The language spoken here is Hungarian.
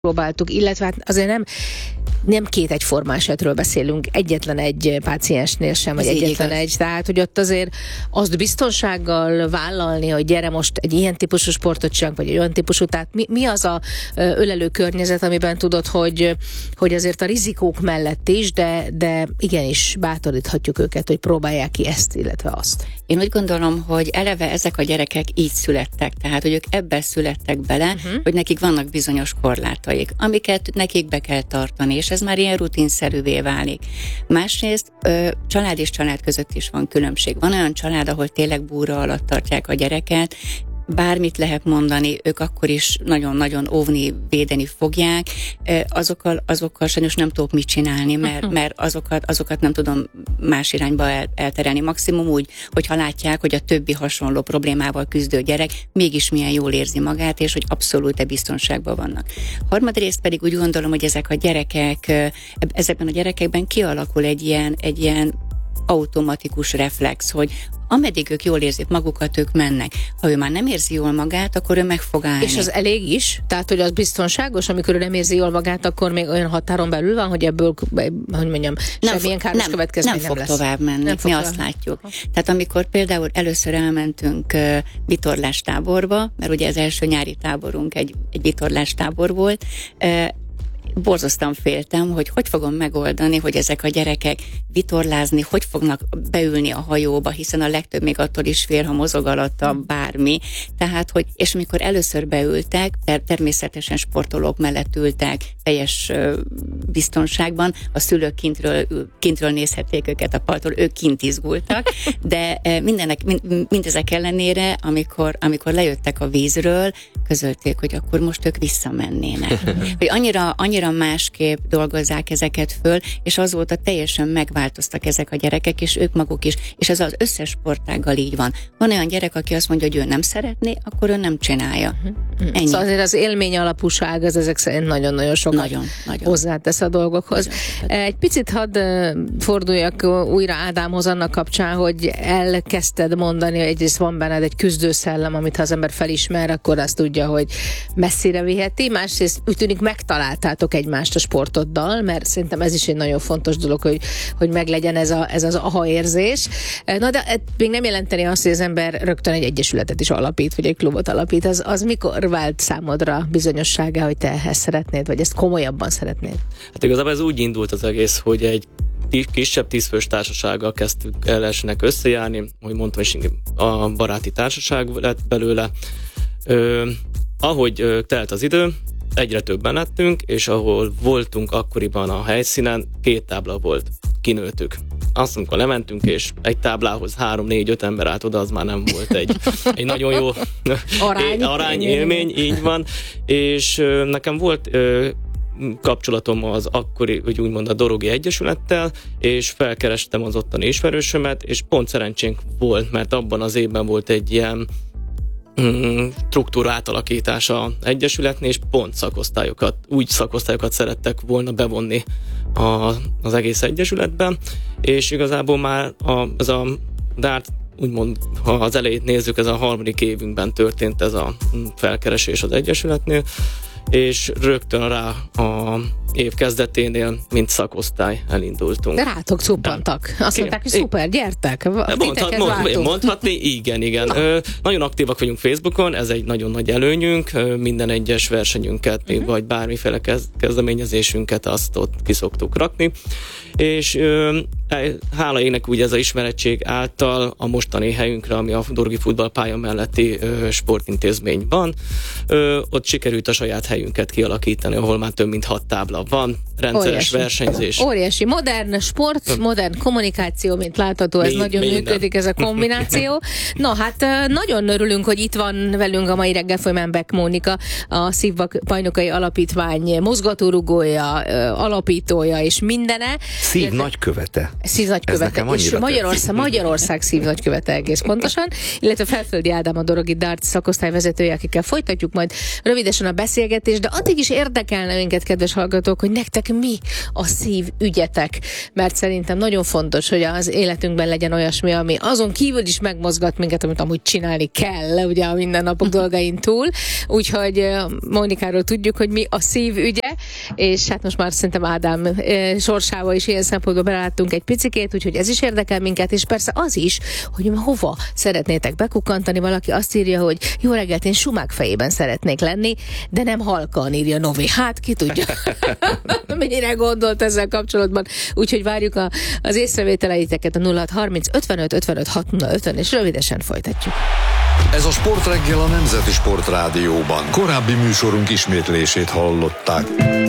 próbáltuk, illetve hát azért nem két egyforma esetről beszélünk, egyetlen egy páciensnél sem, vagy egyetlen egy. Tehát, hogy ott azért azt biztonsággal vállalni, hogy gyere most egy ilyen típusú sportot csinálunk, vagy egy olyan típusú, tehát mi az a ölelő környezet, amiben tudod, hogy azért a rizikók mellett is, de igenis bátoríthatjuk őket, hogy próbálják ki ezt, illetve azt. Én úgy gondolom, hogy eleve ezek a gyerekek így születtek, tehát, hogy ők ebben születtek bele, hogy nekik vannak bizonyos korlátaik, amiket nekik be kell tartani, és ez már ilyen rutinszerűvé válik. Másrészt család és család között is van különbség. Van olyan család, ahol tényleg búra alatt tartják a gyereket, bármit lehet mondani, ők akkor is nagyon-nagyon óvni, védeni fogják. Azokkal sajnos nem tudok mit csinálni, mert azokat nem tudom más irányba elterelni. Maximum úgy, hogyha látják, hogy a többi hasonló problémával küzdő gyerek mégis milyen jól érzi magát, és hogy abszolút biztonságban vannak. Harmadrészt pedig úgy gondolom, hogy ezekben a gyerekekben kialakul egy ilyen automatikus reflex, hogy ameddig ők jól érzik magukat, ők mennek. Ha ő már nem érzi jól magát, akkor ő meg fog állni. És az elég is? Tehát, hogy az biztonságos, amikor ő nem érzi jól magát, akkor még olyan határon belül van, hogy ebből, hogy mondjam, semmilyen káros következmény nem fog lesz. Tovább menni. Mi azt látjuk. Tehát amikor például először elmentünk vitorlástáborba, mert ugye az első nyári táborunk egy vitorlástábor volt, borzasztóan féltem, hogy fogom megoldani, hogy ezek a gyerekek vitorlázni, hogy fognak beülni a hajóba, hiszen a legtöbb még attól is fél, ha mozog alatta bármi. Tehát, és amikor először beültek, természetesen sportolók mellett ültek, teljes biztonságban, a szülők kintről nézhették őket a parttól, ők kint izgultak, de mindezek ellenére, amikor lejöttek a vízről, közölték, hogy akkor most ők visszamennének. Hogy annyira másképp dolgozzák ezeket föl, és azóta teljesen megváltoztak ezek a gyerekek, és ők maguk is, és ez az összes sportággal így van. Van olyan gyerek, aki azt mondja, hogy ő nem szeretné, akkor ő nem csinálja. Ennyi. Szóval azért az élmény alapúság az ezek szerint nagyon-nagyon sokat hozzátesz a dolgokhoz. Egy picit hadd forduljak újra Ádámhoz annak kapcsán, hogy elkezdted mondani, hogy egyrészt van benned egy küzdőszellem, amit ha az ember felismer, akkor azt tudja, hogy messzire viheti, másrészt úgy tűnik megtaláltátok egymást a sportoddal, mert szerintem ez is egy nagyon fontos dolog, hogy meglegyen ez az aha érzés. Na de még nem jelenteni azt, hogy az ember rögtön egy egyesületet is alapít, vagy egy klubot alapít. Az mikor vált számodra bizonyosságá, hogy te ezt szeretnéd, vagy ezt komolyabban szeretnéd? Hát igazából ez úgy indult az egész, hogy egy kisebb 10 fős társasággal kezdtük el elsőnek összejárni, hogy mondtam is, a baráti társaság lett belőle. Ahogy telt az idő, egyre többen lettünk, és ahol voltunk akkoriban a helyszínen, 2 tábla volt, kinőttük. Azt, amikor lementünk, és egy táblához 3-4-5 ember állt oda, az már nem volt egy nagyon jó arányélmény, így van. És nekem volt kapcsolatom az akkori, úgy úgymond a Dorogi Egyesülettel, és felkerestem az ottani ismerősömet, és pont szerencsénk volt, mert abban az évben volt egy ilyen struktúra átalakítása az egyesületnél, és pont szakosztályokat szerettek volna bevonni az egész egyesületben, és igazából már ez a DART, úgymond, ha az elejét nézzük, ez a 3. évünkben történt ez a felkeresés az egyesületnél, és rögtön rá a év kezdeténél, mint szakosztály elindultunk. De rátok cuppantak. Azt mondták, hogy szuper, gyertek. Mondhatni, igen. Nagyon aktívak vagyunk Facebookon, ez egy nagyon nagy előnyünk. Minden egyes versenyünket, vagy bármiféle kezdeményezésünket azt ott ki szoktuk rakni. És hála égnek úgy ez a ismerettség által a mostani helyünkre, ami a Dorogi futballpálya melletti sportintézmény van, ott sikerült a saját helyünket kialakítani, ahol már több mint 6 tábla van, rendszeres versenyzés. Óriási. Modern sport, modern kommunikáció, mint látható, ez nagyon működik, ez a kombináció. Na hát nagyon örülünk, hogy itt van velünk a mai reggel folyamán Beck Mónika, a Szívvak Bajnokai Alapítvány mozgatórugója, alapítója és mindene. Szívnagykövete. És Magyarország szívnagykövete egész pontosan, illetve Felföldi Ádám, a Dorogi Darts szakosztály vezetője, akikkel folytatjuk majd rövidesen a beszélgetést, de addig is érdekelne minket, kedves hallgatók, hallgatók, hogy nektek mi a szívügyetek, mert szerintem nagyon fontos, hogy az életünkben legyen olyasmi, ami azon kívül is megmozgat minket, amit amúgy csinálni kell, ugye a mindennapok dolgain túl. Úgyhogy Mónikáról tudjuk, hogy mi a szívügye, és hát most már szerintem Ádám sorsával is ilyen szempontból beláttunk egy picikét, úgyhogy ez is érdekel minket, és persze az is, hogy hova szeretnétek bekukkantani. Valaki azt írja, hogy jó reggelt, én Sumák fejében szeretnék lenni, de nem halkan, írja Novi. Hát ki tudja, mennyire gondolt ezzel kapcsolatban. Úgyhogy várjuk az észrevételeiteket a 0630 55 55 605-ön, és rövidesen folytatjuk. Ez a Sportreggel a Nemzeti Sportrádióban. Korábbi műsorunk ismétlését hallották.